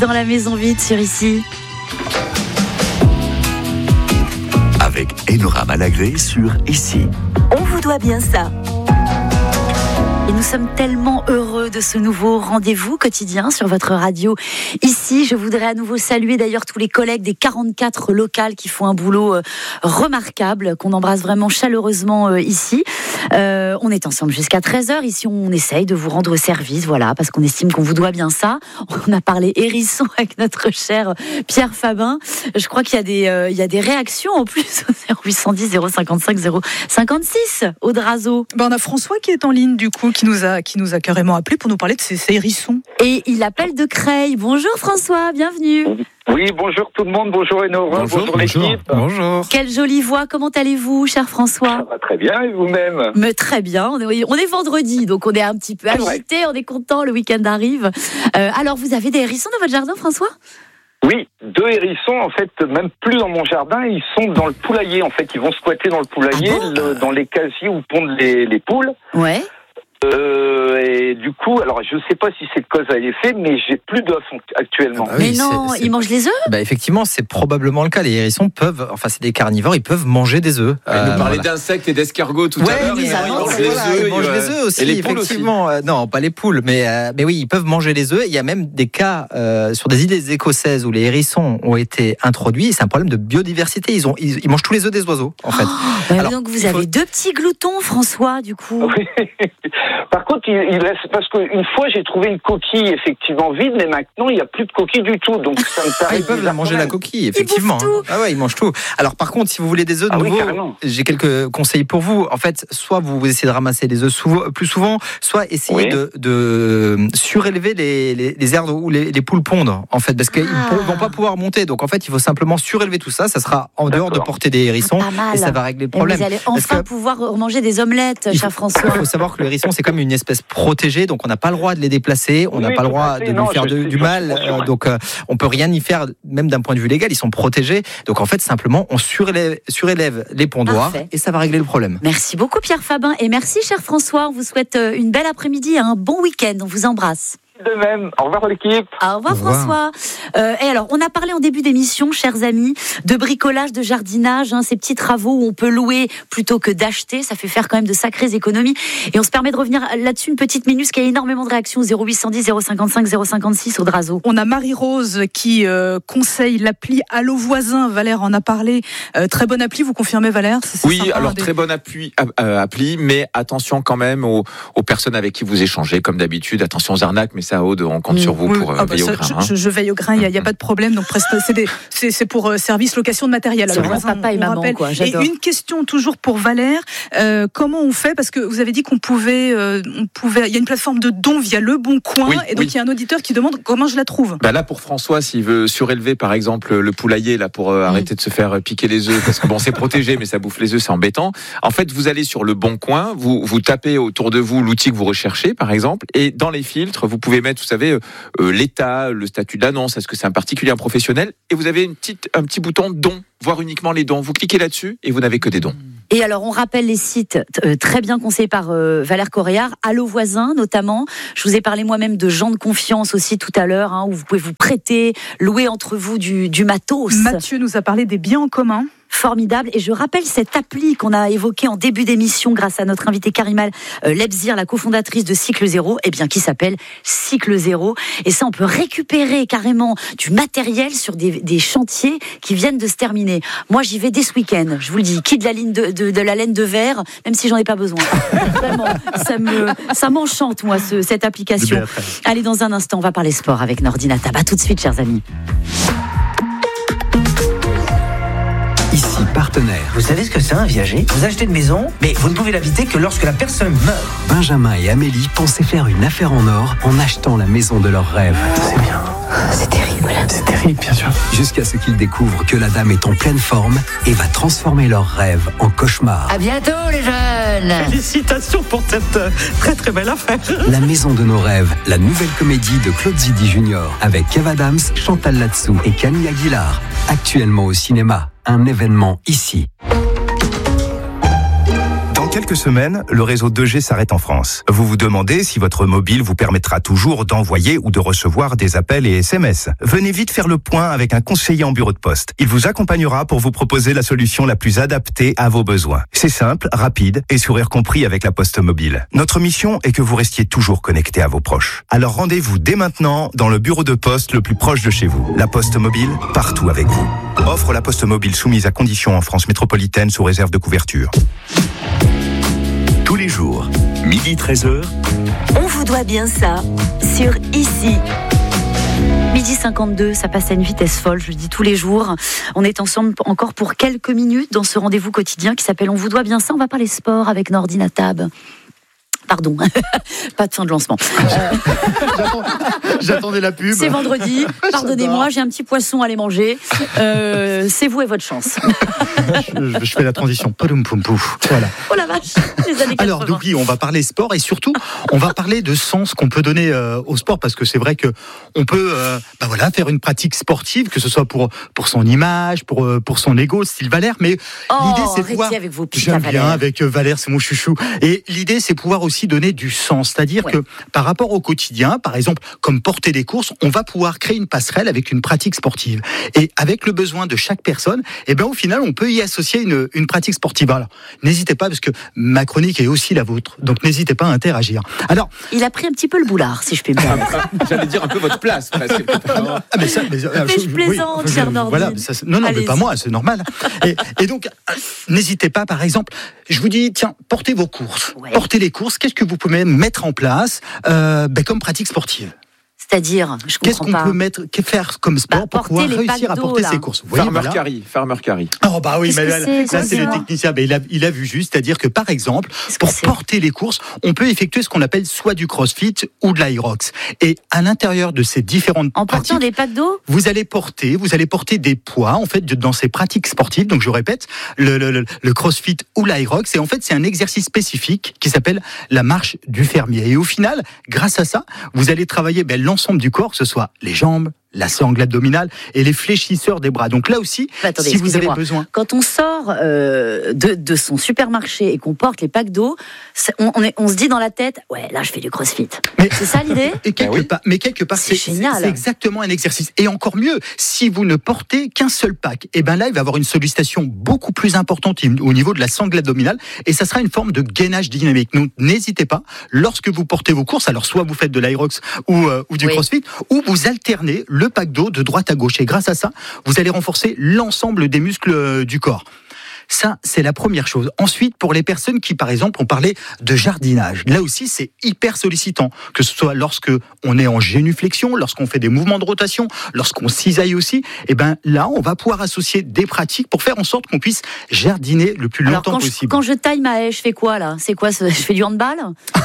dans la maison vide sur Ici. Avec Enora Malagré sur Ici. On vous doit bien ça. Et nous sommes tellement heureux de ce nouveau rendez-vous quotidien sur votre radio. Ici, je voudrais à nouveau saluer d'ailleurs tous les collègues des 44 locales qui font un boulot remarquable, qu'on embrasse vraiment chaleureusement ici. On est ensemble jusqu'à 13h. Ici, on essaye de vous rendre service, voilà, parce qu'on estime qu'on vous doit bien ça. On a parlé hérisson avec notre cher Pierre Fabin. Je crois qu'il y a des réactions en plus au 0810 055 056 au Drazo. On a François qui est en ligne du coup, qui nous a carrément appelé pour nous parler de ces hérissons. Et il appelle de Creil. Bonjour François, bienvenue. Oui, bonjour tout le monde, bonjour Enora, bonjour l'équipe. Bonjour. Quelle jolie voix, comment allez-vous, cher François? Ça va très bien, et vous-même? Mais très bien, on est vendredi, donc on est un petit peu agité, on est content, le week-end arrive. Alors, vous avez des hérissons dans votre jardin, François? Oui, 2 hérissons, en fait, même plus dans mon jardin, ils sont dans le poulailler, en fait, ils vont squatter dans le poulailler, dans les casiers où pondent les poules. Ouais. Et du coup, alors je ne sais pas si c'est de cause à effet, mais j'ai plus d'œufs actuellement. Mais non, ils mangent les œufs? Effectivement, c'est probablement le cas. Les hérissons peuvent, c'est des carnivores, ils peuvent manger des œufs. Nous parlait d'insectes et d'escargots tout à l'heure. ils mangent les œufs. Ils mangent les œufs aussi, et les poules effectivement. Aussi. Non, pas les poules, mais oui, ils peuvent manger les œufs. Il y a même des cas sur des îles écossaises où les hérissons ont été introduits. Et c'est un problème de biodiversité. Ils mangent tous les œufs des oiseaux, en fait. Alors, donc vous avez 2 petits gloutons, François, du coup. Oui. Par contre, il reste, parce qu'une fois j'ai trouvé une coquille effectivement vide, mais maintenant il n'y a plus de coquille du tout, donc ça me paraît. Ils peuvent manger la coquille, effectivement. Ils mangent tout. Alors par contre, si vous voulez des œufs de nouveau, j'ai quelques conseils pour vous. En fait, soit vous essayez de ramasser les œufs plus souvent, soit essayez de surélever les aires où les poules pondent, en fait, parce qu'ils ne vont pas pouvoir monter. Donc en fait, il faut simplement surélever tout ça. Ça sera en dehors de portée des hérissons et ça va régler le problème. Vous allez enfin pouvoir manger des omelettes, cher François. Il faut savoir que le hérisson, c'est comme une espèce protégée, donc on n'a pas le droit de les déplacer, on n'a pas le droit de lui faire du mal, donc on peut rien y faire, même d'un point de vue légal, ils sont protégés. Donc en fait, simplement, on surélève les pondoirs et ça va régler le problème. Merci beaucoup Pierre Fabin et merci cher François, on vous souhaite une belle après-midi et un bon week-end, on vous embrasse. De même. Au revoir l'équipe. Au revoir François. Et alors, on a parlé en début d'émission, chers amis, de bricolage, de jardinage, ces petits travaux où on peut louer plutôt que d'acheter. Ça fait faire quand même de sacrées économies. Et on se permet de revenir là-dessus une petite minute, parce qu'il y a énormément de réactions. 0810 055 056 au Drazo. On a Marie-Rose qui conseille l'appli Allo Voisin. Valère en a parlé. Très bonne appli, vous confirmez Valère? Oui, alors très bonne appli, mais attention quand même aux personnes avec qui vous échangez, comme d'habitude. Attention aux arnaques, mais ça, Aude, on compte sur vous pour veiller au grain. Je veille au grain, il n'y a pas de problème. Donc c'est pour service location de matériel. C'est pour papa et maman, quoi. J'adore. Et une question toujours pour Valère. Comment on fait? Parce que vous avez dit qu'on pouvait. Il y a une plateforme de dons via Le Bon Coin, et donc il y a un auditeur qui demande comment je la trouve. Là, pour François, s'il veut surélever, par exemple, le poulailler là pour arrêter de se faire piquer les œufs, parce que c'est protégé, mais ça bouffe les œufs, c'est embêtant. En fait, vous allez sur Le Bon Coin, vous tapez autour de vous l'outil que vous recherchez, par exemple, et dans les filtres, vous pouvez mettre, vous savez, l'état, le statut de l'annonce, est-ce que c'est un particulier, un professionnel, et vous avez un petit bouton dons, voir uniquement les dons. Vous cliquez là-dessus et vous n'avez que des dons. Et alors, on rappelle les sites très bien conseillés par Valère Coréard, Allo Voisin notamment. Je vous ai parlé moi-même de gens de confiance aussi tout à l'heure, où vous pouvez vous prêter, louer entre vous du matos. Mathieu nous a parlé des biens en commun. Formidable. Et je rappelle cette appli qu'on a évoquée en début d'émission grâce à notre invitée Karimal Lebzir, la cofondatrice de Cycle Zéro, qui s'appelle Cycle Zéro. Et ça, on peut récupérer carrément du matériel sur des chantiers qui viennent de se terminer. Moi, j'y vais dès ce week-end. Je vous le dis, quitte la ligne de la laine de verre, même si j'en ai pas besoin. Vraiment, ça m'enchante, moi, cette application. Allez, dans un instant, on va parler sport avec Nordina Taba. Tout de suite, chers amis. Ici, partenaire. Vous savez ce que c'est un viager? Vous achetez une maison, mais vous ne pouvez l'habiter que lorsque la personne meurt. Benjamin et Amélie pensaient faire une affaire en or en achetant la maison de leurs rêves. C'est bien. C'est terrible. C'est terrible, bien sûr. Jusqu'à ce qu'ils découvrent que la dame est en pleine forme et va transformer leurs rêves en cauchemar. À bientôt, les jeunes. Félicitations pour cette très très belle affaire. La maison de nos rêves, la nouvelle comédie de Claude Zidi Junior avec Kev Adams, Chantal Latsou et Camille Aguilar. Actuellement au cinéma, un événement ici. Dans quelques semaines, le réseau 2G s'arrête en France. Vous vous demandez si votre mobile vous permettra toujours d'envoyer ou de recevoir des appels et SMS. Venez vite faire le point avec un conseiller en bureau de poste. Il vous accompagnera pour vous proposer la solution la plus adaptée à vos besoins. C'est simple, rapide et sourire compris avec la Poste Mobile. Notre mission est que vous restiez toujours connecté à vos proches. Alors rendez-vous dès maintenant dans le bureau de poste le plus proche de chez vous. La Poste Mobile, partout avec vous. Offre La Poste Mobile soumise à conditions en France métropolitaine sous réserve de couverture. Tous les jours, midi 13h. On vous doit bien ça sur Ici. Midi 52, ça passe à une vitesse folle, je le dis tous les jours. On est ensemble encore pour quelques minutes dans ce rendez-vous quotidien qui s'appelle On vous doit bien ça. On va parler sport avec Nordine Atab. Pardon, pas de fin de lancement. J'attendais la pub. C'est vendredi, pardonnez-moi, j'ai un petit poisson à aller manger. C'est vous et votre chance. Je fais la transition. Voilà. Oh la vache, les années 80. Alors, donc oui, on va parler sport et surtout, on va parler de sens qu'on peut donner au sport parce que c'est vrai que on peut faire une pratique sportive, que ce soit pour son image, pour son ego, style Valère, mais l'idée c'est de pouvoir... avec vos J'aime bien avec Valère, c'est mon chouchou. Et l'idée c'est pouvoir aussi donner du sens, c'est-à-dire que par rapport au quotidien, par exemple, comme porter des courses, on va pouvoir créer une passerelle avec une pratique sportive. Et avec le besoin de chaque personne, au final, on peut y associer une pratique sportive. Alors, n'hésitez pas, parce que ma chronique est aussi la vôtre, donc n'hésitez pas à interagir. Alors, il a pris un petit peu le boulard, si je puis me permettre. J'allais dire un peu votre place, presque. Je plaisante, cher Nordine. Voilà, non, mais pas moi, c'est normal. Et donc, n'hésitez pas, par exemple, je vous dis, tiens, portez vos courses, portez les courses. Qu'est-ce que vous pouvez mettre en place comme pratique sportive? C'est-à-dire, je comprends pas. Qu'est-ce qu'on peut faire comme sport pour pouvoir réussir à porter ses courses? Farmer Carry. Oh bah oui, mais là c'est le technicien. Mais il a vu juste, c'est-à-dire que par exemple, pour porter les courses, on peut effectuer ce qu'on appelle soit du crossfit ou de l'aerox. Et à l'intérieur de ces différentes pratiques, portant des packs d'eau, vous allez porter des poids en fait dans ces pratiques sportives. Donc je répète, le crossfit ou l'aerox. Et en fait, c'est un exercice spécifique qui s'appelle la marche du fermier. Et au final, grâce à ça, vous allez travailler l'ensemble du corps, que ce soit les jambes, la sangle abdominale et les fléchisseurs des bras. Donc là aussi, si vous avez besoin... Quand on sort de son supermarché et qu'on porte les packs d'eau, on se dit dans la tête, là je fais du crossfit. C'est ça l'idée? Mais quelque part, c'est génial. C'est exactement un exercice. Et encore mieux, si vous ne portez qu'un seul pack, là il va avoir une sollicitation beaucoup plus importante au niveau de la sangle abdominale et ça sera une forme de gainage dynamique. Donc n'hésitez pas, lorsque vous portez vos courses, alors soit vous faites de l'aerox ou du crossfit, ou vous alternez le pack d'eau de droite à gauche. Et grâce à ça, vous allez renforcer l'ensemble des muscles du corps. Ça, c'est la première chose. Ensuite, pour les personnes qui, par exemple, ont parlé de jardinage, là aussi, c'est hyper sollicitant. Que ce soit lorsque on est en génuflexion, lorsqu'on fait des mouvements de rotation, lorsqu'on cisaille aussi, là, on va pouvoir associer des pratiques pour faire en sorte qu'on puisse jardiner le plus longtemps possible. Quand je taille ma haie, je fais quoi, là? C'est quoi? Je fais du handball?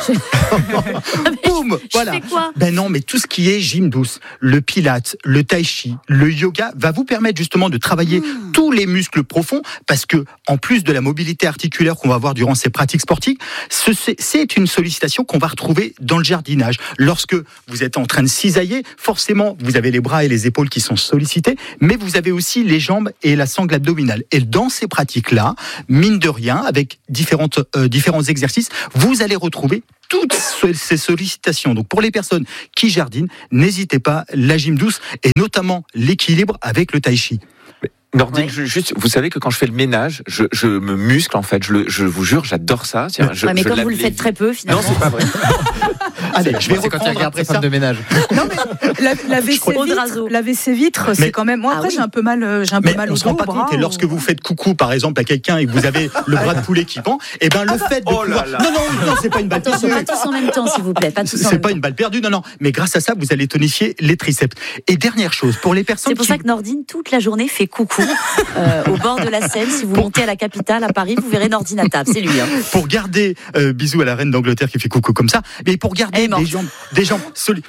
Boum! Voilà. Je fais quoi? Non, mais tout ce qui est gym douce, le pilate, le tai chi, le yoga, va vous permettre justement de travailler tous les muscles profonds, parce que en plus de la mobilité articulaire qu'on va avoir durant ces pratiques sportives, c'est une sollicitation qu'on va retrouver dans le jardinage. Lorsque vous êtes en train de cisailler, forcément, vous avez les bras et les épaules qui sont sollicités, mais vous avez aussi les jambes et la sangle abdominale. Et dans ces pratiques-là, mine de rien, avec différents exercices, vous allez retrouver toutes ces sollicitations. Donc pour les personnes qui jardinent, n'hésitez pas, la gym douce et notamment l'équilibre avec le tai chi. Nordine, juste, vous savez que quand je fais le ménage, je me muscle en fait. Je vous jure, j'adore ça. Mais comme vous le faites très peu, finalement. Non, c'est pas vrai. Allez, je vais quand il regarde sa femme de ménage. Non mais la WC vitre, c'est quand même. Moi après j'ai un peu mal au dos. On se rend pas compte. Et lorsque vous faites coucou par exemple à quelqu'un et que vous avez le bras de poulet qui pend, le fait de pouvoir. Non, c'est pas une balle perdue. Pas tous en même temps, s'il vous plaît. C'est pas une balle perdue. Non. Mais grâce à ça, vous allez tonifier les triceps. Et dernière chose, pour les personnes. C'est pour ça que Nordine toute la journée fait coucou au bord de la Seine. Si vous montez à la capitale, à Paris, vous verrez Nordine à table. C'est lui. Pour garder bisous à la reine d'Angleterre qui fait coucou comme ça. Mais pour garder des jambes solides.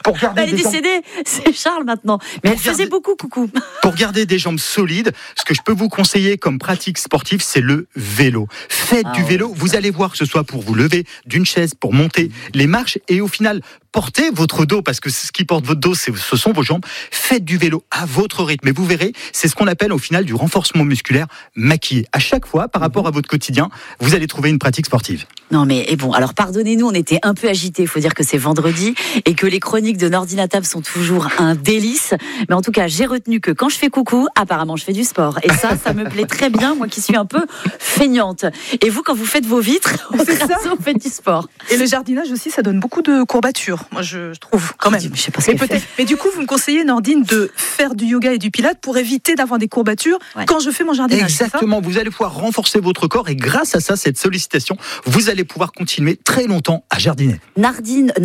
Pour garder elle est décédée, c'est Charles maintenant. Mais elle faisait beaucoup coucou. Pour garder des jambes solides, ce que je peux vous conseiller comme pratique sportive, c'est le vélo. Faites du vélo, vous allez voir que ce soit pour vous lever d'une chaise, pour monter les marches et au final, portez votre dos, parce que ce qui porte votre dos, ce sont vos jambes. Faites du vélo à votre rythme. Et vous verrez, c'est ce qu'on appelle au final du renforcement musculaire maquillé. À chaque fois, par rapport à votre quotidien, vous allez trouver une pratique sportive. Non mais, et bon, alors pardonnez-nous, on était un peu agités. Il faut dire que c'est vendredi et que les chroniques de Nordinatable sont toujours un délice. Mais en tout cas, j'ai retenu que quand je fais coucou, apparemment, je fais du sport. Et ça me plaît très bien, moi qui suis un peu feignante. Et vous, quand vous faites vos vitres, vous faites du sport. Et le jardinage aussi, ça donne beaucoup de courbatures. Moi, je trouve, quand même. Je sais pas ce qu'elle fait. Mais du coup, vous me conseillez, Nordine, de faire du yoga et du pilate pour éviter d'avoir des courbatures quand je fais mon jardinage. Exactement. Vous allez pouvoir renforcer votre corps et grâce à ça, cette sollicitation, vous allez pouvoir continuer très longtemps à jardiner. Nordine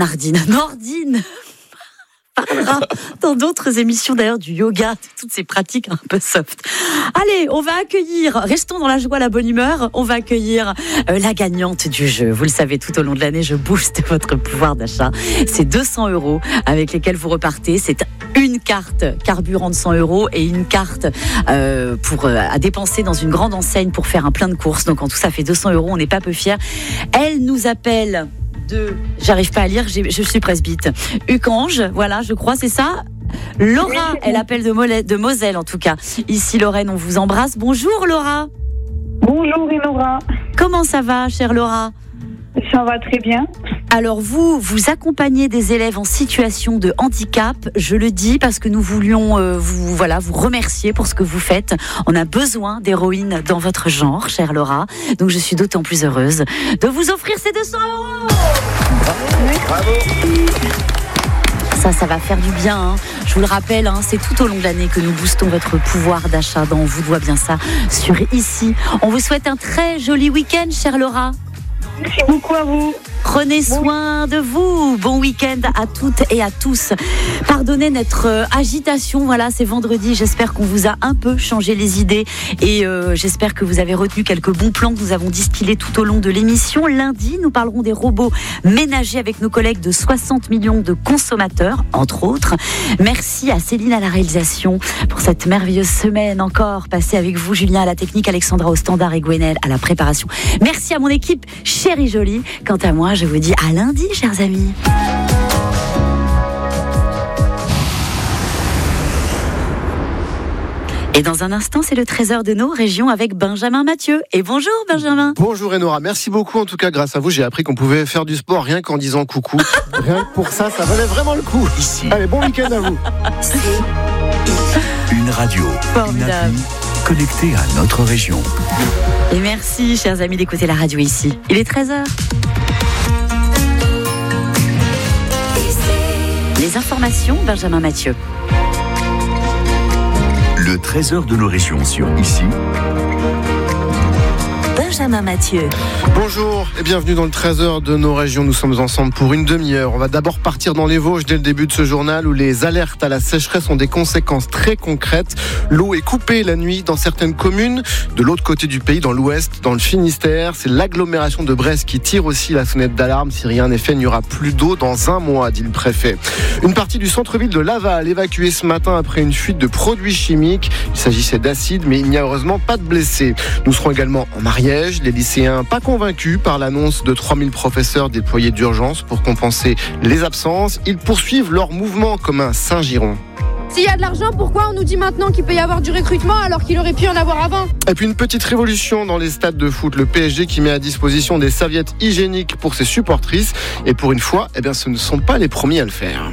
parlera dans d'autres émissions d'ailleurs du yoga, de toutes ces pratiques un peu soft. Allez, on va accueillir, restons dans la joie, la bonne humeur, on va accueillir la gagnante du jeu. Vous le savez, tout au long de l'année, je booste votre pouvoir d'achat. C'est 200 € avec lesquels vous repartez. C'est une carte carburant de 100 € et une carte à dépenser dans une grande enseigne pour faire un plein de courses. Donc en tout, ça fait 200 €, on n'est pas peu fiers. Elle nous appelle j'arrive pas à lire, je suis presbyte. Ucange, voilà, je crois, c'est ça. Laura, elle appelle de Moselle en tout cas. Ici Lorraine, on vous embrasse. Bonjour Laura. Bonjour Laura. Comment ça va, chère Laura ? Ça va très bien. Alors vous accompagnez des élèves en situation de handicap. Je le dis parce que nous voulions vous remercier pour ce que vous faites. On a besoin d'héroïnes dans votre genre, chère Laura. Donc je suis d'autant plus heureuse de vous offrir ces 200 €. Bravo. Ça va faire du bien, hein. Je vous le rappelle, hein, c'est tout au long de l'année que nous boostons votre pouvoir d'achat dans On vous doit bien ça sur Ici. On vous souhaite un très joli week-end, chère Laura. Merci beaucoup à vous. Prenez soin de vous. Bon week-end à toutes et à tous. Pardonnez notre agitation. Voilà, c'est vendredi. J'espère qu'on vous a un peu changé les idées et j'espère que vous avez retenu quelques bons plans que nous avons distillés tout au long de l'émission. Lundi, nous parlerons des robots ménagers avec nos collègues de 60 millions de consommateurs, entre autres. Merci à Céline à la réalisation pour cette merveilleuse semaine encore passée avec vous, Julien à la technique, Alexandra au standard et Gwenelle à la préparation. Merci à mon équipe chérie jolie. Quant à moi, je vous dis à lundi, chers amis. Et dans un instant, c'est le trésor de nos régions avec Benjamin Mathieu. Et bonjour Benjamin. Bonjour Enora, merci beaucoup. En tout cas, grâce à vous, j'ai appris qu'on pouvait faire du sport rien qu'en disant coucou. Rien que pour ça, ça valait vraiment le coup. Ici. Allez, bon week-end à vous. Une radio, formidable. Une appli connectée à notre région. Et merci, chers amis, d'écouter la radio ici. Il est 13h. Les informations, Benjamin Mathieu. Le trésor de nos régions sur Ici. Benjamin Mathieu. Bonjour et bienvenue dans le trésor de nos régions. Nous sommes ensemble pour une demi-heure. On va d'abord partir dans les Vosges dès le début de ce journal où les alertes à la sécheresse ont des conséquences très concrètes. L'eau est coupée la nuit dans certaines communes. De l'autre côté du pays, dans l'ouest, dans le Finistère, c'est l'agglomération de Brest qui tire aussi la sonnette d'alarme. Si rien n'est fait, il n'y aura plus d'eau dans un mois, dit le préfet. Une partie du centre-ville de Laval évacuée ce matin après une fuite de produits chimiques. Il s'agissait d'acide, mais il n'y a heureusement pas de blessés. Nous serons également en Ariège. Les lycéens pas convaincus par l'annonce de 3000 professeurs déployés d'urgence pour compenser les absences. Ils poursuivent leur mouvement comme un Saint-Giron. S'il y a de l'argent, pourquoi on nous dit maintenant qu'il peut y avoir du recrutement alors qu'il aurait pu en avoir avant ? Et puis une petite révolution dans les stades de foot. Le PSG qui met à disposition des serviettes hygiéniques pour ses supportrices. Et pour une fois, ce ne sont pas les premiers à le faire.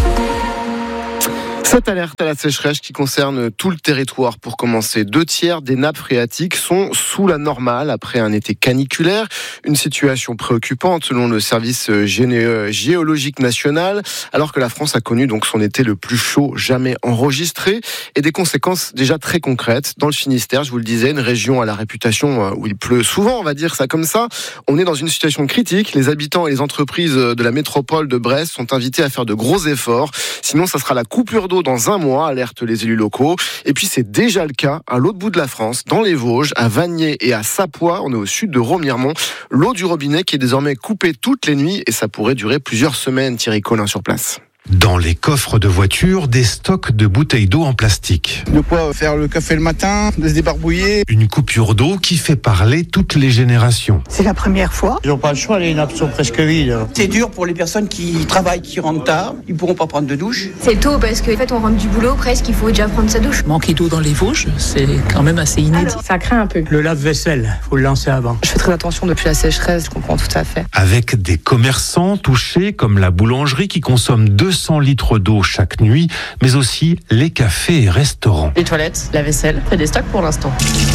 Cette alerte à la sécheresse qui concerne tout le territoire pour commencer. 2/3 des nappes phréatiques sont sous la normale après un été caniculaire. Une situation préoccupante selon le service géologique national, alors que la France a connu donc son été le plus chaud jamais enregistré et des conséquences déjà très concrètes. Dans le Finistère, je vous le disais, une région à la réputation où il pleut souvent, on va dire ça comme ça. On est dans une situation critique. Les habitants et les entreprises de la métropole de Brest sont invités à faire de gros efforts. Sinon, ça sera la coupure d'eau dans un mois, alertent les élus locaux. Et puis c'est déjà le cas à l'autre bout de la France, dans les Vosges, à Vanier et à Sapois. On est au sud de Remiremont. L'eau du robinet qui est désormais coupée toutes les nuits et ça pourrait durer plusieurs semaines. Thierry Collin sur place. Dans les coffres de voitures, des stocks de bouteilles d'eau en plastique. De quoi faire le café le matin, de se débarbouiller. Une coupure d'eau qui fait parler toutes les générations. C'est la première fois. Ils n'ont pas le choix, les nappes sont presque vides. C'est dur pour les personnes qui travaillent, qui rentrent tard. Ils ne pourront pas prendre de douche. C'est tôt parce qu'en fait, on rentre du boulot, presque, il faut déjà prendre sa douche. Manquer d'eau dans les Vosges, c'est quand même assez inédit. Alors, ça craint un peu. Le lave-vaisselle, il faut le lancer avant. Je fais très attention depuis la sécheresse, je comprends tout à fait. Avec des commerçants touchés comme la boulangerie qui consomme 200 litres d'eau chaque nuit, mais aussi les cafés et restaurants. Les toilettes, la vaisselle, fait des stocks pour l'instant.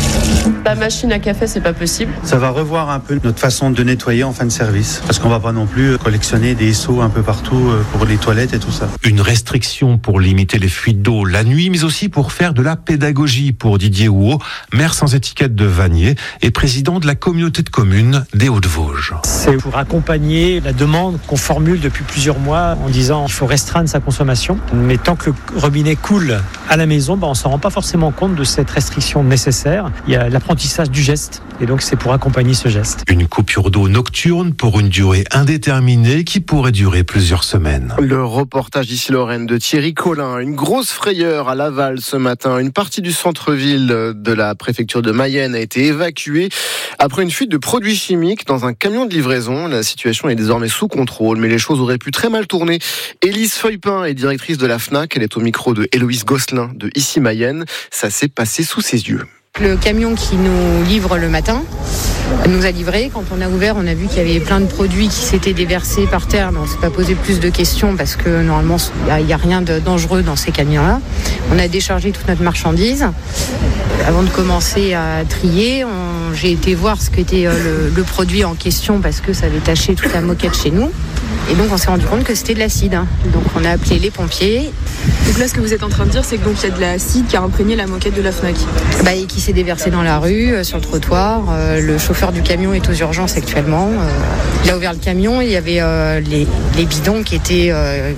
La machine à café, c'est pas possible. Ça va revoir un peu notre façon de nettoyer en fin de service, parce qu'on va pas non plus collectionner des seaux un peu partout pour les toilettes et tout ça. Une restriction pour limiter les fuites d'eau la nuit, mais aussi pour faire de la pédagogie pour Didier Houot, maire sans étiquette de Vanier et président de la communauté de communes des Hauts-de-Vosges. C'est pour accompagner la demande qu'on formule depuis plusieurs mois en disant qu'il faut restreindre sa consommation. Mais tant que le robinet coule à la maison, on ne s'en rend pas forcément compte de cette restriction nécessaire. Il y a l'apprentissage du geste et donc c'est pour accompagner ce geste. Une coupure d'eau nocturne pour une durée indéterminée qui pourrait durer plusieurs semaines. Le reportage d'ici Lorraine de Thierry Collin. Une grosse frayeur à Laval ce matin. Une partie du centre-ville de la préfecture de Mayenne a été évacuée après une fuite de produits chimiques dans un camion de livraison. La situation est désormais sous contrôle, mais les choses auraient pu très mal tourner. Élise Feuillepin est directrice de la FNAC. Elle est au micro de Héloïse Gosselin de Ici Mayenne. Ça s'est passé sous ses yeux. Le camion qui nous livre le matin nous a livré. Quand on a ouvert, on a vu qu'il y avait plein de produits qui s'étaient déversés par terre, mais on ne s'est pas posé plus de questions parce que normalement, il n'y a rien de dangereux dans ces camions-là. On a déchargé toute notre marchandise. Avant de commencer à trier, j'ai été voir ce qu'était le produit en question parce que ça avait taché toute la moquette chez nous. Et donc on s'est rendu compte que c'était de l'acide. Donc on a appelé les pompiers. Donc là ce que vous êtes en train de dire c'est qu'il y a de l'acide qui a imprégné la moquette de la FNAC. Et qui s'est déversé dans la rue, sur le trottoir. Le chauffeur du camion est aux urgences actuellement. Il a ouvert le camion, il y avait les bidons qui étaient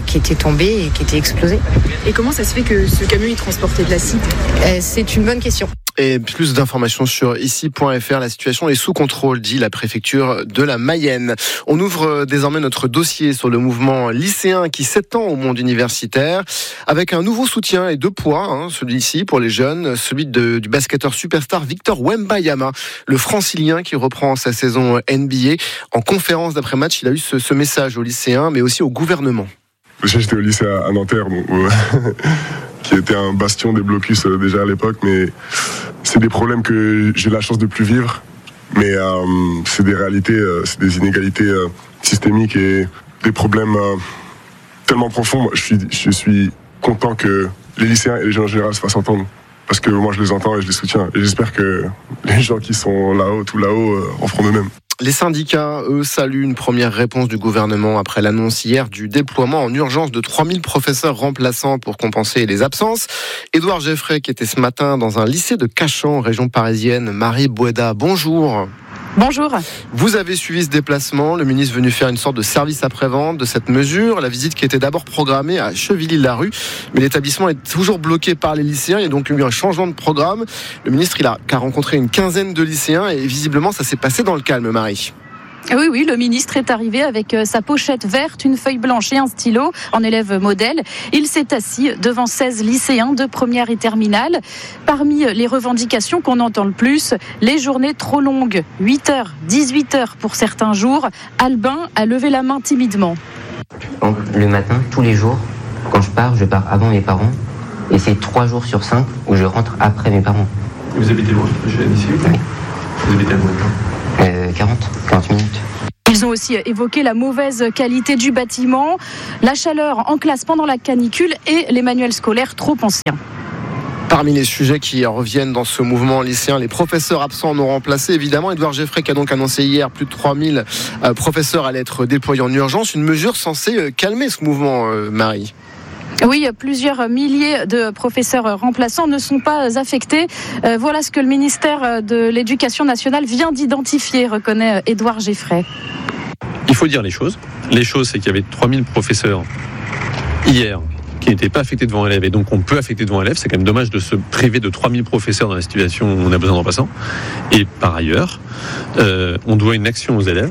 tombés et qui étaient explosés. Et comment ça se fait que ce camion il transportait de l'acide ? C'est une bonne question. Et plus d'informations sur ici.fr. La situation est sous contrôle, dit la préfecture de la Mayenne. On ouvre désormais notre dossier sur le mouvement lycéen qui s'étend au monde universitaire avec un nouveau soutien et deux poids, celui-ci pour les jeunes, celui du basketteur superstar Victor Wembanyama, le francilien qui reprend sa saison NBA. En conférence d'après-match, il a eu ce message aux lycéens, mais aussi au gouvernement. J'étais au lycée à Nanterre, qui était un bastion des blocus déjà à l'époque, mais c'est des problèmes que j'ai la chance de plus vivre. Mais c'est des réalités, c'est des inégalités systémiques et des problèmes tellement profonds. Moi, je suis content que les lycéens et les jeunes en général se fassent entendre. Parce que moi, je les entends et je les soutiens. Et j'espère que les gens qui sont là-haut, tout là-haut, en feront de même. Les syndicats, eux, saluent une première réponse du gouvernement après l'annonce hier du déploiement en urgence de 3000 professeurs remplaçants pour compenser les absences. Édouard Geffray, qui était ce matin dans un lycée de Cachan, région parisienne. Marie Boueda, bonjour. Bonjour. Vous avez suivi ce déplacement, le ministre est venu faire une sorte de service après-vente de cette mesure, la visite qui était d'abord programmée à Chevilly-la-Rue, mais l'établissement est toujours bloqué par les lycéens, il y a donc eu un changement de programme. Le ministre il a rencontré une quinzaine de lycéens et visiblement ça s'est passé dans le calme, Marie. Oui, le ministre est arrivé avec sa pochette verte, une feuille blanche et un stylo en élève modèle. Il s'est assis devant 16 lycéens de première et terminale. Parmi les revendications qu'on entend le plus, les journées trop longues, 8h, 18h pour certains jours. Albin a levé la main timidement. Donc, le matin, tous les jours, quand je pars avant mes parents. Et c'est 3 jours sur 5 où je rentre après mes parents. Vous habitez loin d'ici ? Oui. Vous habitez à combien de temps ? 40 minutes. Ils ont aussi évoqué la mauvaise qualité du bâtiment, la chaleur en classe pendant la canicule et les manuels scolaires trop anciens. Parmi les sujets qui reviennent dans ce mouvement lycéen, les professeurs absents en ont remplacé. Évidemment, Édouard Geffray qui a donc annoncé hier plus de 3000 professeurs allaient être déployés en urgence. Une mesure censée calmer ce mouvement, Marie. Oui, plusieurs milliers de professeurs remplaçants ne sont pas affectés. Voilà ce que le ministère de l'Éducation nationale vient d'identifier, reconnaît Édouard Geffray. Il faut dire les choses. Les choses, c'est qu'il y avait 3000 professeurs hier qui n'étaient pas affectés devant élèves et donc on peut affecter devant élèves. C'est quand même dommage de se priver de 3000 professeurs dans la situation où on a besoin de remplaçants. Et par ailleurs, on doit une action aux élèves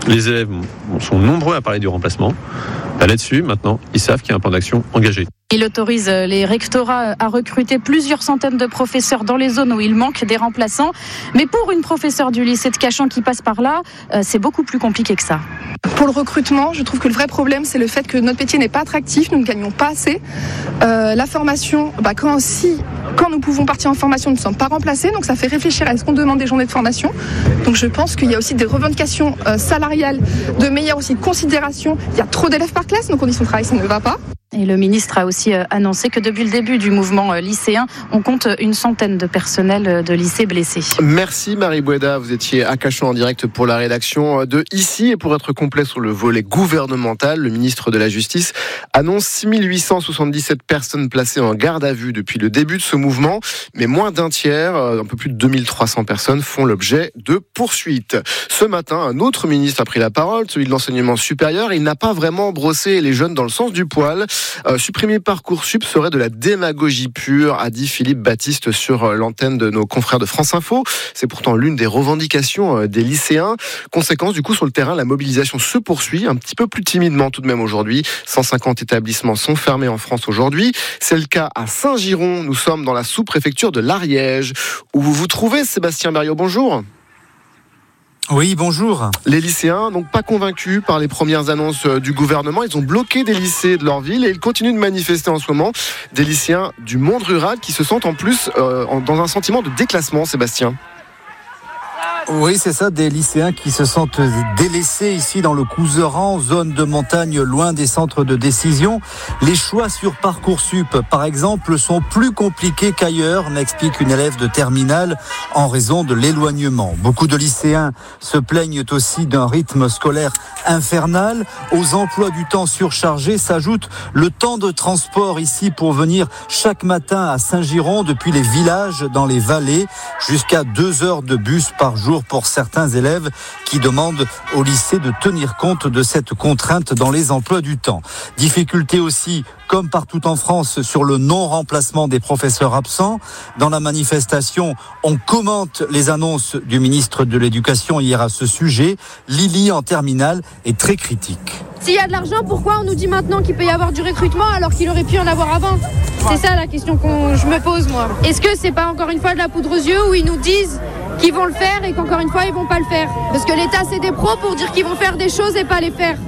Les élèves sont nombreux à parler du remplacement. Là-dessus, maintenant, ils savent qu'il y a un plan d'action engagé. Il autorise les rectorats à recruter plusieurs centaines de professeurs dans les zones où il manque des remplaçants. Mais pour une professeure du lycée de Cachan qui passe par là, c'est beaucoup plus compliqué que ça. Pour le recrutement, je trouve que le vrai problème, c'est le fait que notre métier n'est pas attractif, nous ne gagnons pas assez. La formation, quand nous pouvons partir en formation, nous ne sommes pas remplacés, donc ça fait réfléchir à est-ce qu'on demande des journées de formation. Donc je pense qu'il y a aussi des revendications salariales, de meilleure aussi considération. Il y a trop d'élèves par classe, nos conditions de travail, ça ne va pas. Et le ministre a aussi annoncé que depuis le début du mouvement lycéen, on compte une centaine de personnels de lycée blessés. Merci Marie Boueda, vous étiez à Cachan en direct pour la rédaction de Ici. Et pour être complet sur le volet gouvernemental, le ministre de la Justice annonce 6877 personnes placées en garde à vue depuis le début de ce mouvement. Mais moins d'un tiers, un peu plus de 2300 personnes font l'objet de poursuites. Ce matin, un autre ministre a pris la parole, celui de l'enseignement supérieur. Il n'a pas vraiment brossé les jeunes dans le sens du poil. Supprimer Parcoursup serait de la démagogie pure, a dit Philippe Baptiste sur l'antenne de nos confrères de France Info. C'est pourtant l'une des revendications des lycéens. Conséquence, du coup, sur le terrain, la mobilisation se poursuit, un petit peu plus timidement tout de même aujourd'hui. 150 établissements sont fermés en France aujourd'hui. C'est le cas à Saint-Giron. Nous sommes dans la sous-préfecture de l'Ariège, où vous vous trouvez, Sébastien Berriot. Bonjour. Oui, bonjour. Les lycéens, donc pas convaincus par les premières annonces du gouvernement, ils ont bloqué des lycées de leur ville et ils continuent de manifester en ce moment. Des lycéens du monde rural qui se sentent en plus dans un sentiment de déclassement, Sébastien. Oui, c'est ça, des lycéens qui se sentent délaissés ici dans le Couserans, zone de montagne loin des centres de décision. Les choix sur Parcoursup, par exemple, sont plus compliqués qu'ailleurs, m'explique une élève de terminale, en raison de l'éloignement. Beaucoup de lycéens se plaignent aussi d'un rythme scolaire infernal. Aux emplois du temps surchargés s'ajoute le temps de transport ici pour venir chaque matin à Saint-Giron depuis les villages dans les vallées, jusqu'à 2 heures de bus par jour pour certains élèves qui demandent au lycée de tenir compte de cette contrainte dans les emplois du temps. Difficulté aussi, comme partout en France, sur le non-remplacement des professeurs absents. Dans la manifestation, on commente les annonces du ministre de l'Éducation hier à ce sujet. Lily, en terminale, est très critique. S'il y a de l'argent, pourquoi on nous dit maintenant qu'il peut y avoir du recrutement alors qu'il aurait pu en avoir avant ? C'est ça la question que je me pose, moi. Est-ce que c'est pas encore une fois de la poudre aux yeux où ils nous disent qu'ils vont le faire et qu'encore une fois ils vont pas le faire ? Parce que l'État c'est des pros pour dire qu'ils vont faire des choses et pas les faire.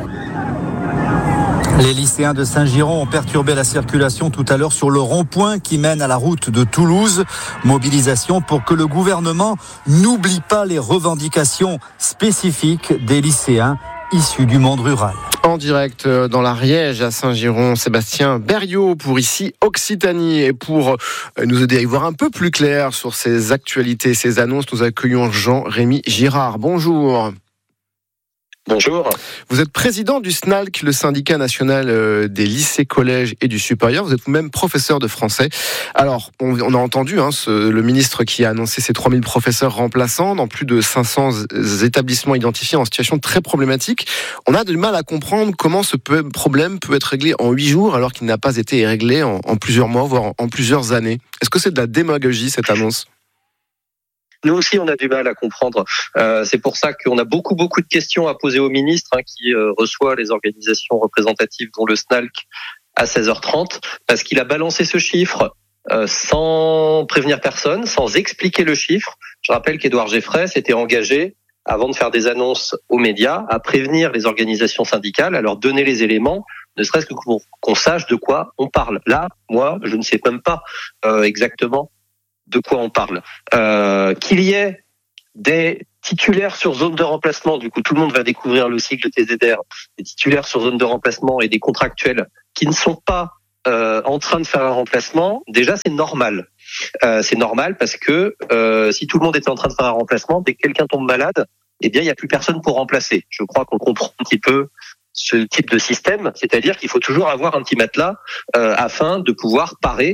Les lycéens de Saint-Giron ont perturbé la circulation tout à l'heure sur le rond-point qui mène à la route de Toulouse. Mobilisation pour que le gouvernement n'oublie pas les revendications spécifiques des lycéens issus du monde rural. En direct dans l'Ariège à Saint-Giron, Sébastien Berriot pour Ici Occitanie. Et pour nous aider à y voir un peu plus clair sur ces actualités, ces annonces, nous accueillons Jean-Rémy Girard. Bonjour. Bonjour. Vous êtes président du SNALC, le syndicat national des lycées, collèges et du supérieur. Vous êtes vous-même professeur de français. Alors, on a entendu le ministre qui a annoncé ces 3000 professeurs remplaçants dans plus de 500 établissements identifiés en situation très problématique. On a du mal à comprendre comment ce problème peut être réglé en 8 jours alors qu'il n'a pas été réglé en plusieurs mois, voire en plusieurs années. Est-ce que c'est de la démagogie, cette annonce ? Nous aussi, on a du mal à comprendre. C'est pour ça qu'on a beaucoup de questions à poser au ministre qui reçoit les organisations représentatives, dont le SNALC, à 16h30, parce qu'il a balancé ce chiffre sans prévenir personne, sans expliquer le chiffre. Je rappelle qu'Édouard Geffray s'était engagé, avant de faire des annonces aux médias, à prévenir les organisations syndicales, à leur donner les éléments, ne serait-ce que pour qu'on sache de quoi on parle. Là, moi, je ne sais même pas exactement de quoi on parle. Qu'il y ait des titulaires sur zone de remplacement, du coup tout le monde va découvrir le cycle TZR, des titulaires sur zone de remplacement et des contractuels qui ne sont pas en train de faire un remplacement, déjà c'est normal. C'est normal parce que si tout le monde était en train de faire un remplacement, dès que quelqu'un tombe malade, eh bien il n'y a plus personne pour remplacer. Je crois qu'on comprend un petit peu ce type de système, c'est-à-dire qu'il faut toujours avoir un petit matelas afin de pouvoir parer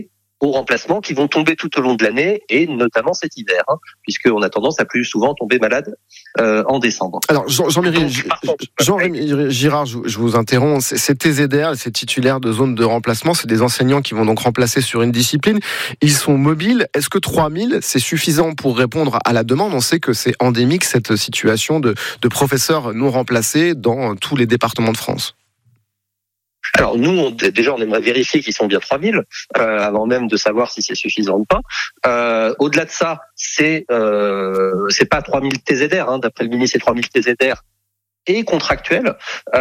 au remplacement qui vont tomber tout au long de l'année et notamment cet hiver, puisqu'on a tendance à plus souvent tomber malade en décembre. Alors Jean-Rémy Girard, je vous interromps, ces TZR, ces titulaires de zones de remplacement, c'est des enseignants qui vont donc remplacer sur une discipline. Ils sont mobiles. Est-ce que 3000, c'est suffisant pour répondre à la demande ? On sait que c'est endémique cette situation de professeurs non remplacés dans tous les départements de France. Alors nous, on aimerait vérifier qu'ils sont bien 3000 avant même de savoir si c'est suffisant ou pas. Au-delà de ça, c'est pas 3000 TZR, d'après le ministre, c'est 3000 TZR et contractuels.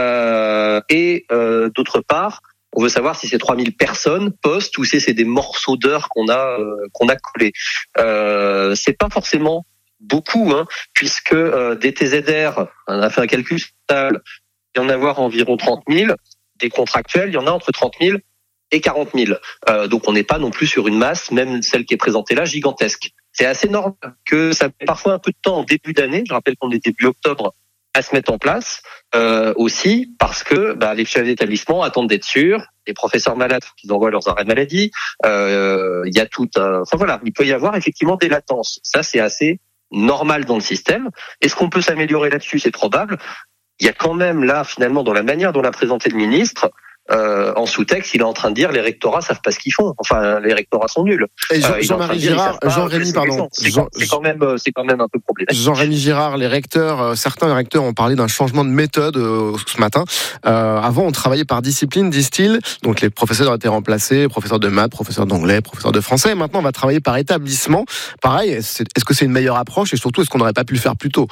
D'autre part, on veut savoir si c'est 3000 personnes, postes, ou si c'est des morceaux d'heures qu'on a collés. C'est pas forcément beaucoup, puisque des TZR, on a fait un calcul stable, il y en a environ 30 000. Des contractuels, il y en a entre 30 000 et 40 000. Donc on n'est pas non plus sur une masse, même celle qui est présentée là, gigantesque. C'est assez normal que ça met parfois un peu de temps en début d'année. Je rappelle qu'on est début octobre à se mettre en place, aussi parce que les chefs d'établissement attendent d'être sûrs, les professeurs malades qu'ils envoient leurs arrêts maladie. Il y a il peut y avoir effectivement des latences. Ça, c'est assez normal dans le système. Est-ce qu'on peut s'améliorer là-dessus ? C'est probable. Il y a quand même là, finalement, dans la manière dont l'a présenté le ministre, en sous-texte, il est en train de dire les rectorats savent pas ce qu'ils font. Enfin, les rectorats sont nuls. Et Jean-Marie Girard, Jean-Rémy, pardon. C'est quand même un peu problématique. Jean-Rémy Girard, les recteurs, certains recteurs ont parlé d'un changement de méthode ce matin. Avant, on travaillait par discipline, disent-ils. Donc, les professeurs ont été remplacés, professeurs de maths, professeurs d'anglais, professeurs de français. Maintenant, on va travailler par établissement. Pareil, est-ce que c'est une meilleure approche et surtout, est-ce qu'on n'aurait pas pu le faire plus tôt ?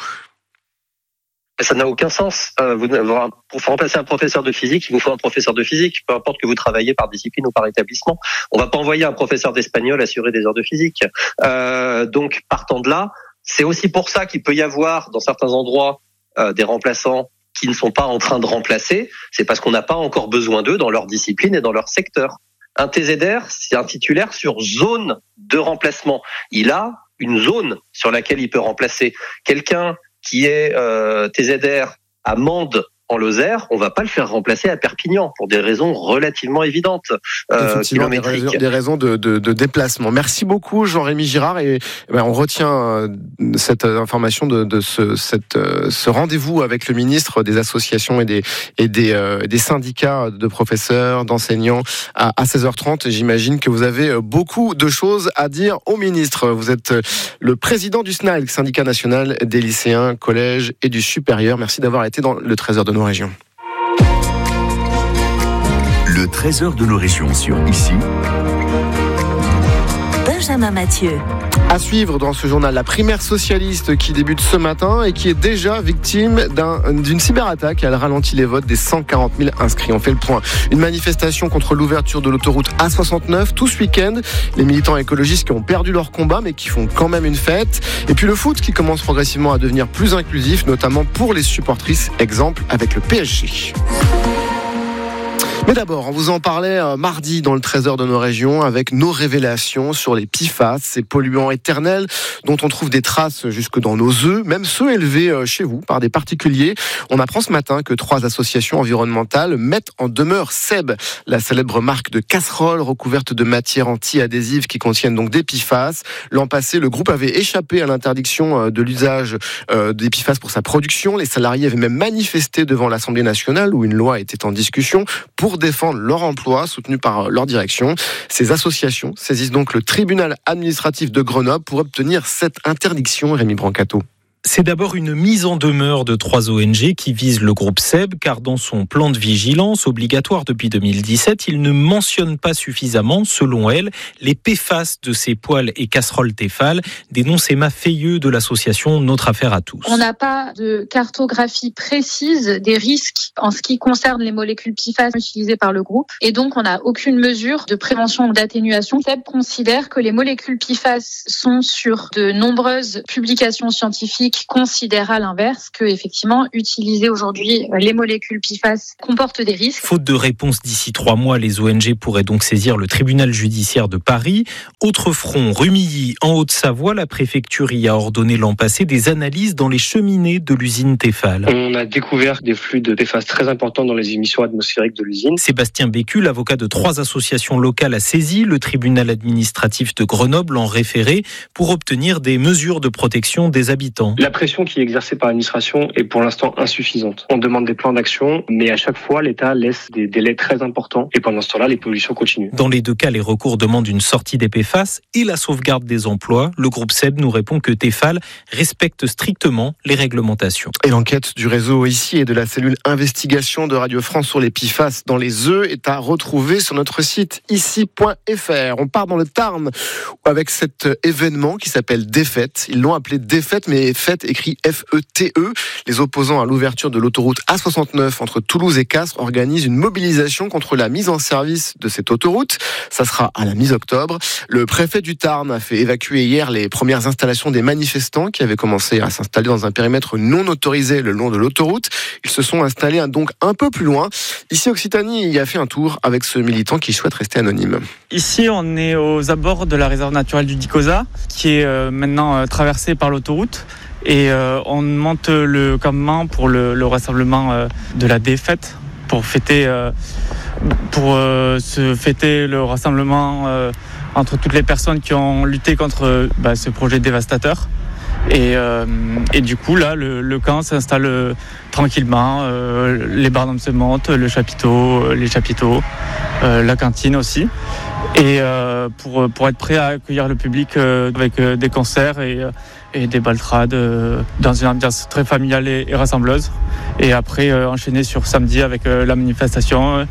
Ça n'a aucun sens. Pour remplacer un professeur de physique, il vous faut un professeur de physique, peu importe que vous travaillez par discipline ou par établissement. On va pas envoyer un professeur d'espagnol assurer des heures de physique. Donc, partant de là, c'est aussi pour ça qu'il peut y avoir, dans certains endroits, des remplaçants qui ne sont pas en train de remplacer. C'est parce qu'on n'a pas encore besoin d'eux dans leur discipline et dans leur secteur. Un TZR, c'est un titulaire sur zone de remplacement. Il a une zone sur laquelle il peut remplacer quelqu'un qui est TZR à Mende en Lozère, on va pas le faire remplacer à Perpignan pour des raisons relativement évidentes. Effectivement, des raisons de déplacement. Merci beaucoup Jean-Rémy Girard et on retient cette information de ce rendez-vous avec le ministre des associations et des syndicats de professeurs, d'enseignants à 16h30. J'imagine que vous avez beaucoup de choses à dire au ministre. Vous êtes le président du SNALC, syndicat national des lycéens, collèges et du supérieur. Merci d'avoir été dans le Trésor de nos régions. Le Trésor de nos régions sur Ici. Benjamin Mathieu. À suivre dans ce journal, la primaire socialiste qui débute ce matin et qui est déjà victime d'une cyberattaque. Elle ralentit les votes des 140 000 inscrits. On fait le point. Une manifestation contre l'ouverture de l'autoroute A69 tout ce week-end. Les militants écologistes qui ont perdu leur combat mais qui font quand même une fête. Et puis le foot qui commence progressivement à devenir plus inclusif, notamment pour les supportrices. Exemple avec le PSG. Mais d'abord, on vous en parlait mardi dans le Trésor de nos régions avec nos révélations sur les PFAS, ces polluants éternels dont on trouve des traces jusque dans nos œufs, même ceux élevés chez vous par des particuliers. On apprend ce matin que 3 associations environnementales mettent en demeure Seb, la célèbre marque de casseroles recouvertes de matières anti-adhésives qui contiennent donc des PFAS. L'an passé, le groupe avait échappé à l'interdiction de l'usage des PFAS pour sa production. Les salariés avaient même manifesté devant l'Assemblée nationale où une loi était en discussion pour défendre leur emploi, soutenu par leur direction. Ces associations saisissent donc le tribunal administratif de Grenoble pour obtenir cette interdiction, Rémi Brancato. C'est d'abord une mise en demeure de 3 ONG qui visent le groupe Seb, car dans son plan de vigilance obligatoire depuis 2017, il ne mentionne pas suffisamment, selon elle, les PFAS de ses poêles et casseroles Tefal, dénonce Emma Feilleux de l'association Notre Affaire à tous. On n'a pas de cartographie précise des risques en ce qui concerne les molécules PFAS utilisées par le groupe, et donc on n'a aucune mesure de prévention ou d'atténuation. Seb considère que les molécules PFAS sont sur de nombreuses publications scientifiques scientifiques considèrent à l'inverse que, effectivement, utiliser aujourd'hui les molécules PFAS comporte des risques. Faute de réponse d'ici 3 mois, les ONG pourraient donc saisir le tribunal judiciaire de Paris. Autre front, Rumilly, en Haute-Savoie, la préfecture y a ordonné l'an passé des analyses dans les cheminées de l'usine Tefal. On a découvert des flux de PFAS très importants dans les émissions atmosphériques de l'usine. Sébastien Bécu, l'avocat de 3 associations locales, a saisi le tribunal administratif de Grenoble en référé pour obtenir des mesures de protection des habitants. La pression qui est exercée par l'administration est pour l'instant insuffisante. On demande des plans d'action, mais à chaque fois, l'État laisse des délais très importants et pendant ce temps-là, les pollutions continuent. Dans les 2 cas, les recours demandent une sortie des PFAS et la sauvegarde des emplois. Le groupe SEB nous répond que Tefal respecte strictement les réglementations. Et l'enquête du réseau ici et de la cellule investigation de Radio France sur les PFAS dans les œufs est à retrouver sur notre site ici.fr. On part dans le Tarn avec cet événement qui s'appelle Défaite. Ils l'ont appelé Défaite, mais fête écrit F-E-T-E. Les opposants à l'ouverture de l'autoroute A69 entre Toulouse et Castres organisent une mobilisation contre la mise en service de cette autoroute. Ça sera à la mi-octobre. Le préfet du Tarn a fait évacuer hier les premières installations des manifestants qui avaient commencé à s'installer dans un périmètre non autorisé le long de l'autoroute. Ils se sont installés donc un peu plus loin. Ici, Occitanie y a fait un tour avec ce militant qui souhaite rester anonyme. Ici, on est aux abords de la réserve naturelle du Dicosa, qui est maintenant traversée par l'autoroute. Et on monte le campement pour le rassemblement de la défaite, pour fêter le rassemblement entre toutes les personnes qui ont lutté contre ce projet dévastateur. Et du coup, là, le camp s'installe tranquillement. Les barnums se montent, les chapiteaux, la cantine aussi. Et pour être prêt à accueillir le public avec des concerts et des baltrades dans une ambiance très familiale et rassembleuse. Et après, enchaîner sur samedi avec la manifestation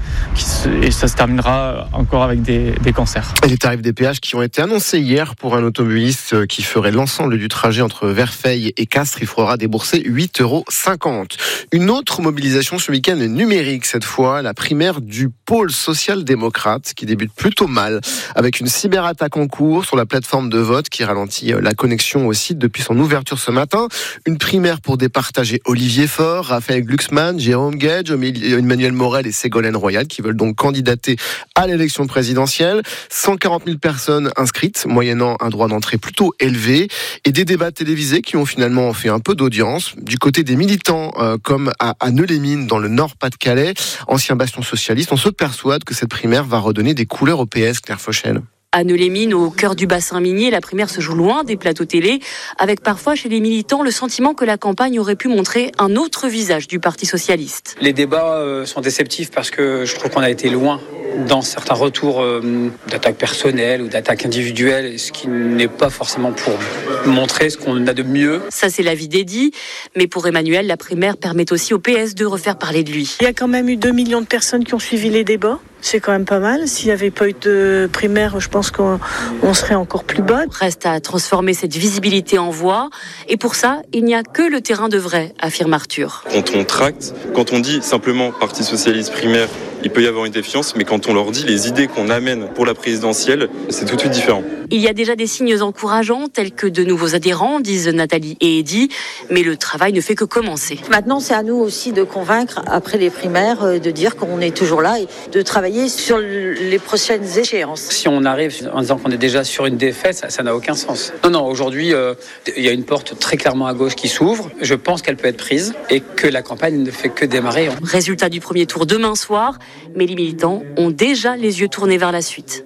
et ça se terminera encore avec des concerts. Et les tarifs des péages qui ont été annoncés hier pour un automobiliste qui ferait l'ensemble du trajet entre Verfeil et Castres, il faudra débourser 8,50 €. Une autre mobilisation ce week-end numérique cette fois, la primaire du pôle social-démocrate qui débute plutôt mal avec une cyberattaque en cours sur la plateforme de vote qui ralentit la connexion au site depuis son ouverture ce matin. Une primaire pour départager Olivier Faure, Raphaël Glucksmann, Jérôme Gage, Emmanuel Morel et Ségolène Royal qui veulent donc candidater à l'élection présidentielle. 140 000 personnes inscrites, moyennant un droit d'entrée plutôt élevé et des débats télévisés qui ont finalement fait un peu d'audience. Du côté des militants comme à Neux-les-Mines dans le Nord-Pas-de-Calais, ancien bastion socialiste, on se persuade que cette primaire va redonner des couleurs au PS, Claire Fauchel. À Neux-les-Mines, au cœur du bassin minier, la primaire se joue loin des plateaux télé, avec parfois chez les militants le sentiment que la campagne aurait pu montrer un autre visage du Parti socialiste. Les débats sont déceptifs parce que je trouve qu'on a été loin dans certains retours d'attaques personnelles ou d'attaques individuelles, ce qui n'est pas forcément pour montrer ce qu'on a de mieux. Ça, c'est l'avis d'Eddy, mais pour Emmanuel, la primaire permet aussi au PS de refaire parler de lui. Il y a quand même eu 2 millions de personnes qui ont suivi les débats. C'est quand même pas mal. S'il n'y avait pas eu de primaire, je pense qu'on serait encore plus bas. Reste à transformer cette visibilité en voix. Et pour ça, il n'y a que le terrain de vrai, affirme Arthur. Quand on tracte, quand on dit simplement Parti socialiste primaire, il peut y avoir une défiance, mais quand on leur dit les idées qu'on amène pour la présidentielle, c'est tout de suite différent. Il y a déjà des signes encourageants, tels que de nouveaux adhérents, disent Nathalie et Eddy, mais le travail ne fait que commencer. Maintenant, c'est à nous aussi de convaincre, après les primaires, de dire qu'on est toujours là et de travailler sur les prochaines échéances. Si on arrive en disant qu'on est déjà sur une défaite, ça n'a aucun sens. Non, aujourd'hui, il y a une porte très clairement à gauche qui s'ouvre. Je pense qu'elle peut être prise et que la campagne ne fait que démarrer. Résultat du premier tour demain soir, mais les militants ont déjà les yeux tournés vers la suite.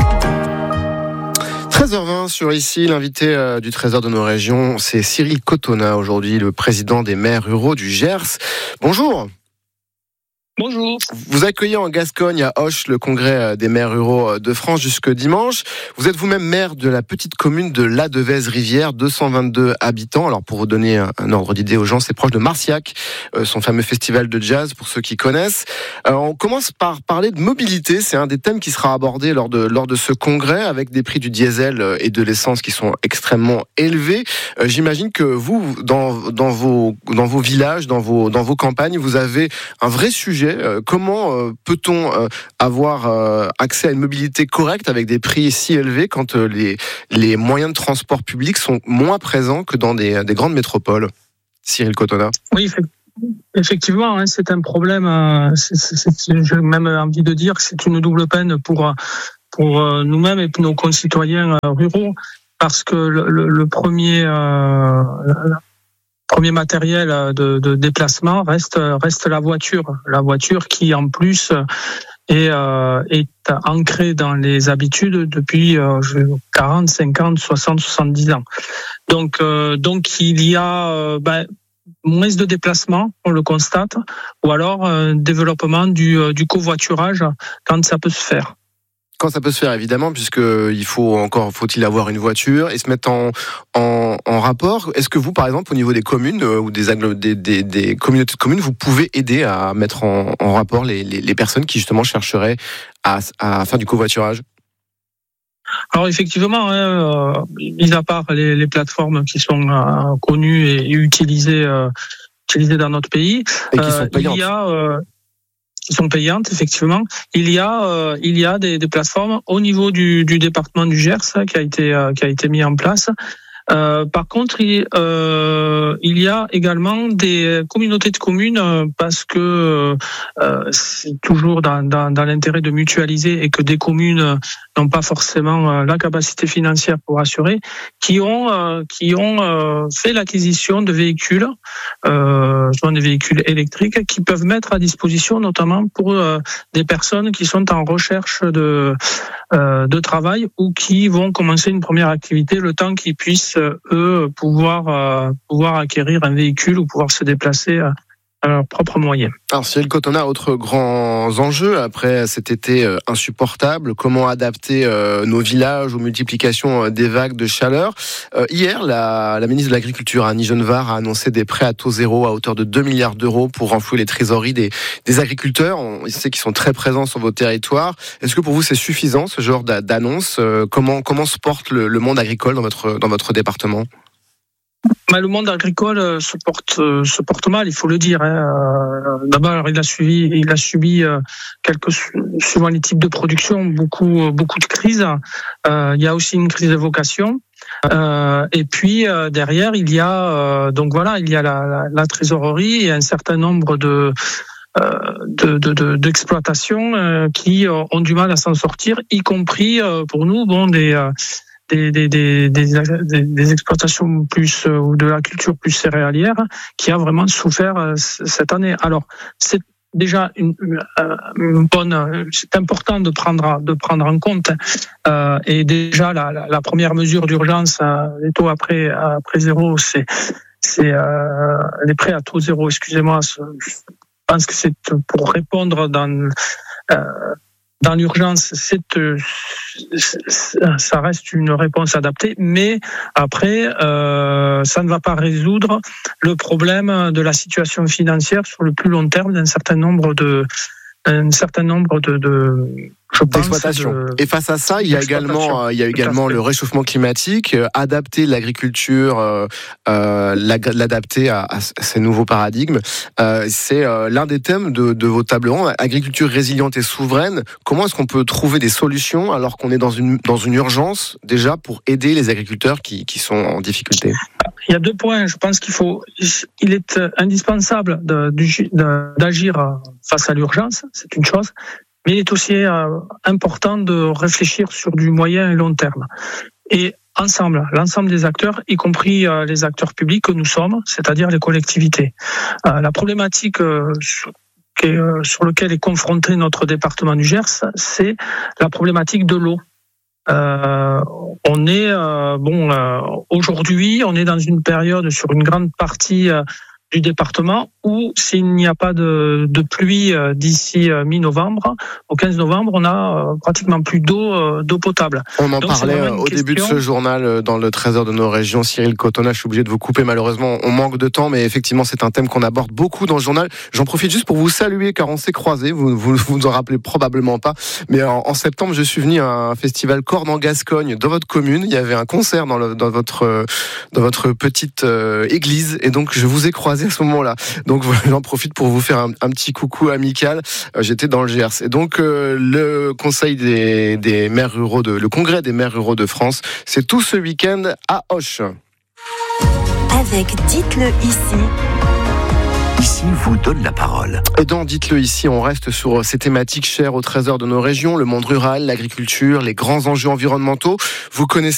13h20 sur ici, l'invité du Trésor de nos régions, c'est Cyril Cotona, aujourd'hui le président des maires ruraux du Gers. Bonjour. Bonjour. Vous accueillez en Gascogne, à Auch, le congrès des maires ruraux de France jusque dimanche. Vous êtes vous-même maire de la petite commune de La Devèze-Rivière, 222 habitants. Alors pour vous donner un ordre d'idée aux gens, c'est proche de Marciac, son fameux festival de jazz pour ceux qui connaissent. On commence par parler de mobilité, c'est un des thèmes qui sera abordé lors de ce congrès avec des prix du diesel et de l'essence qui sont extrêmement élevés. J'imagine que vous, dans vos villages, dans vos campagnes, vous avez un vrai sujet sujet. Comment peut-on avoir accès à une mobilité correcte avec des prix si élevés quand les moyens de transport public sont moins présents que dans des grandes métropoles? Cyril Cotonna. Oui, effectivement, c'est un problème. J'ai même envie de dire que c'est une double peine pour nous-mêmes et pour nos concitoyens ruraux, parce que le premier matériel de déplacement reste la voiture qui en plus est ancrée dans les habitudes depuis 40, 50, 60, 70 ans. Donc il y a moins de déplacements, on le constate, ou alors développement du covoiturage quand ça peut se faire. Quand ça peut se faire, évidemment, puisqu'il faut-il avoir une voiture et se mettre en rapport. Est-ce que vous, par exemple, au niveau des communes ou des communautés de communes, vous pouvez aider à mettre en rapport les personnes qui, justement, chercheraient à faire du covoiturage? Alors effectivement, mis à part les plateformes qui sont connues et utilisées dans notre pays, et qui sont payantes. Qui sont payantes, effectivement. Il y a des plateformes au niveau du département du Gers qui a été mis en place. Par contre, il y a également des communautés de communes, parce que c'est toujours dans l'intérêt de mutualiser et que des communes n'ont pas forcément la capacité financière pour assurer, qui ont fait l'acquisition de véhicules, souvent des véhicules électriques, qui peuvent mettre à disposition, notamment pour des personnes qui sont en recherche de travail ou qui vont commencer une première activité, le temps qu'ils puissent pouvoir acquérir un véhicule ou pouvoir se déplacer à leurs propres moyens. Alors Cyril Cotonna, autre grand enjeu après cet été insupportable, comment adapter nos villages aux multiplications des vagues de chaleur. Hier, la ministre de l'Agriculture, Annie Genevard, a annoncé des prêts à taux zéro à hauteur de 2 milliards d'euros pour renflouer les trésoreries des agriculteurs. On sait qu'ils sont très présents sur vos territoires. Est-ce que pour vous c'est suffisant, ce genre d'annonce? Comment se porte le monde agricole dans votre département? Le monde agricole se porte mal, il faut le dire. D'abord, il a subi suivant les types de production, beaucoup de crises. Il y a aussi une crise de vocation. Et puis derrière, il y a la trésorerie et un certain nombre d'exploitations qui ont du mal à s'en sortir, y compris pour nous, des exploitations plus ou de la culture plus céréalière qui a vraiment souffert cette année. Alors c'est déjà une bonne, c'est important de prendre en compte et déjà la première mesure d'urgence, les taux après zéro, c'est les prêts à taux zéro. Excusez-moi, je pense que c'est pour répondre dans l'urgence, ça reste une réponse adaptée, mais après, ça ne va pas résoudre le problème de la situation financière sur le plus long terme d'un certain nombre d'exploitation. Et face à ça, il y a également le réchauffement climatique, adapter l'agriculture, l'adapter à ces nouveaux paradigmes. C'est l'un des thèmes de vos tables rondes, agriculture résiliente et souveraine. Comment est-ce qu'on peut trouver des solutions alors qu'on est dans une urgence déjà pour aider les agriculteurs qui sont en difficulté? Il y a 2 points. Je pense il est indispensable d'agir face à l'urgence, c'est une chose. Mais il est aussi important de réfléchir sur du moyen et long terme. Et l'ensemble des acteurs, y compris les acteurs publics que nous sommes, c'est-à-dire les collectivités. La problématique sur laquelle est confronté notre département du Gers, c'est la problématique de l'eau. Aujourd'hui, on est dans une période sur une grande partie du département où s'il n'y a pas de pluie d'ici mi-novembre, au 15 novembre, on a pratiquement plus d'eau potable. On en parlait au début de ce journal dans le Trésor de nos régions. Cyril Cotonna, je suis obligé de vous couper malheureusement, on manque de temps, mais effectivement c'est un thème qu'on aborde beaucoup dans le journal. J'en profite juste pour vous saluer car on s'est croisés, vous en rappelez probablement pas, mais en septembre je suis venu à un festival Cordes en Gascogne dans votre commune. Il y avait un concert dans votre petite église et donc je vous ai croisé à ce moment-là. Donc j'en profite pour vous faire un petit coucou amical. J'étais dans le Gers. Et donc le conseil des maires ruraux, le congrès des maires ruraux de France, c'est tout ce week-end à Auch. Avec Dites-le ici. Ici vous donne la parole. Et donc, dites-le ici, on reste sur ces thématiques chères au trésor de nos régions, le monde rural, l'agriculture, les grands enjeux environnementaux. Vous connaissez